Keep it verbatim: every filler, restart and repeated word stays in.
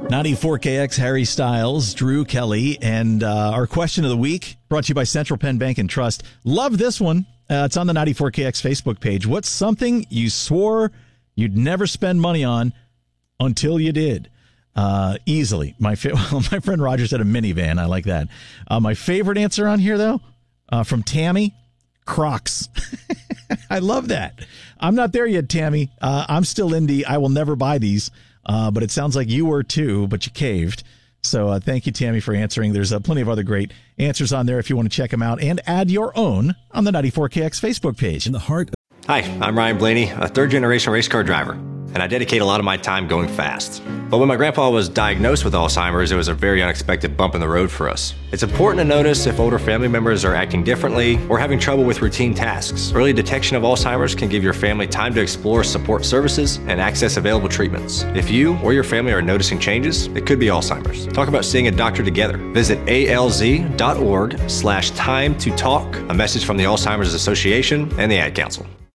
ninety-four K X, Harry Styles, Drew Kelly, and uh, our question of the week brought to you by Central Penn Bank and Trust. Love this one. Uh, it's on the ninety-four K X Facebook page. What's something you swore you'd never spend money on until you did? Uh, easily. My fa- well, my friend Roger said a minivan. I like that. Uh, my favorite answer on here, though, uh, from Tammy, Crocs. I love that. I'm not there yet, Tammy. Uh, I'm still indie. I will never buy these. Uh, but it sounds like you were too, but you caved. So uh, thank you, Tammy, for answering. There's uh, plenty of other great answers on there if you want to check them out and add your own on the ninety-four K X Facebook page. In the heart. Hi, I'm Ryan Blaney, a third-generation race car driver, and I dedicate a lot of my time going fast. But when my grandpa was diagnosed with Alzheimer's, it was a very unexpected bump in the road for us. It's important to notice if older family members are acting differently or having trouble with routine tasks. Early detection of Alzheimer's can give your family time to explore support services and access available treatments. If you or your family are noticing changes, it could be Alzheimer's. Talk about seeing a doctor together. Visit alz.org slash time to talk, a message from the Alzheimer's Association and the Ad Council.